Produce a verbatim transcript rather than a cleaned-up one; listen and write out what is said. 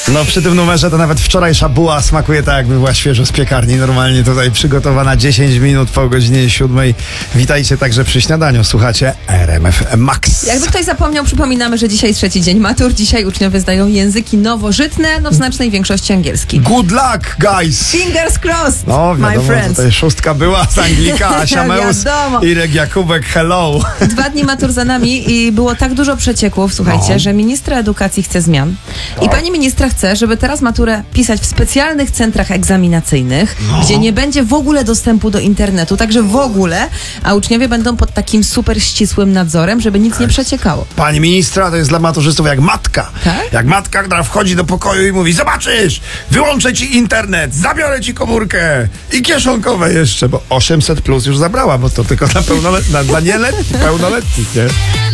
No przy tym numerze to nawet wczorajsza buła smakuje tak, jakby była świeżo z piekarni. Normalnie tutaj przygotowana dziesięć minut po godzinie siódmej. Witajcie także przy śniadaniu. Słuchacie R M F Max. Jakby ktoś zapomniał, przypominamy, że dzisiaj trzeci dzień matur. Dzisiaj uczniowie zdają języki nowożytne, no w znacznej większości angielski. Good luck, guys! Fingers crossed, No my wiadomo, friends. tutaj szóstka była z Anglika, Asia Meus, Wiadomo. Irek Jakubek, hello. Dwa dni matur za nami i było tak dużo przecieków, słuchajcie, No. że ministra edukacji chce zmian. I pani ministra chce, żeby teraz maturę pisać w specjalnych centrach egzaminacyjnych, No. gdzie nie będzie w ogóle dostępu do internetu, także w ogóle, a uczniowie będą pod takim super ścisłym nadzorem, żeby nic nie przeciekało. Pani ministra to jest dla maturzystów jak matka. Tak? Jak matka, która wchodzi do pokoju i mówi: zobaczysz, wyłączę ci internet, zabiorę ci komórkę i kieszonkowe jeszcze, bo osiemset plus już zabrała, bo to tylko na, pełnolet- na, dla nieletnich, pełnoletnich, nie?